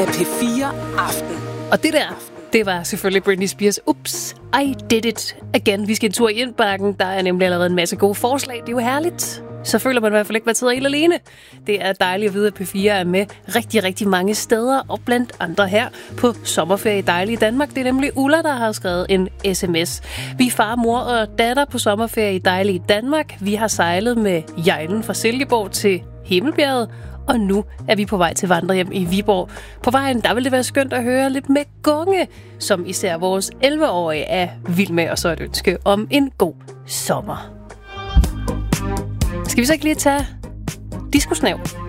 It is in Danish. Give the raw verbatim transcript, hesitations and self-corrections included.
af P fire Aften. Og det der, det var selvfølgelig Britney Spears. Ups, I did it again. Vi skal en tur i indbakken. Der er nemlig allerede en masse gode forslag. Det er jo herligt. Så føler man i hvert fald ikke, at man sidder helt alene. Det er dejligt at vide, at P fire er med rigtig, rigtig mange steder. Og blandt andre her på sommerferie i dejlige Danmark. Det er nemlig Ulla, der har skrevet en sms. Vi er far, mor og datter på sommerferie i dejlige Danmark. Vi har sejlet med Jejlen fra Silkeborg til Himmelbjerget. Og nu er vi på vej til vandrehjem i Viborg. På vejen, der vil det være skønt at høre lidt med gunge, som især vores elleve-årige er vild med, og så et ønske om en god sommer. Skal vi så ikke lige tage diskusnav?